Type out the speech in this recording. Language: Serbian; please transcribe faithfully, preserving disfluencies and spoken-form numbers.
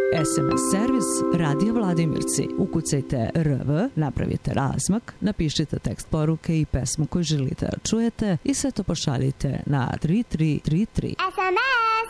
es em es servis Radio Vladimirci. Ukucajte R V, napravite razmak, napišite tekst poruke i pesmu koju želite da čujete i sve to pošaljite na tri tri tri tri. es em es